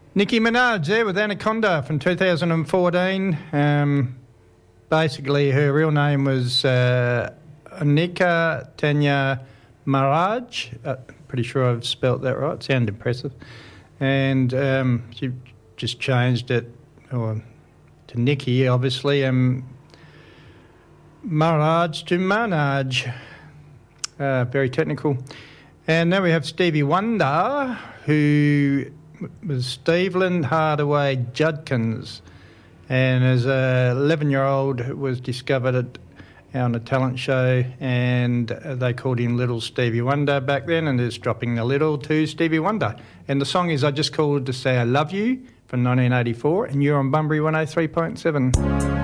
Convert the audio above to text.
Nicki Minaj there with Anaconda from 2014. Basically, her real name was Anika Tanya Maraj. Pretty sure I've spelt that right. Sounded impressive. And she just changed it to Nicki, obviously, and Maraj to Manaj. Very technical. And now we have Stevie Wonder, who was Steveland Hardaway Judkins, and as a 11-year-old was discovered on a talent show, and they called him Little Stevie Wonder back then, and it's dropping the little to Stevie Wonder. And the song is I Just Called to Say I Love You from 1984, and you're on Bunbury 103.7.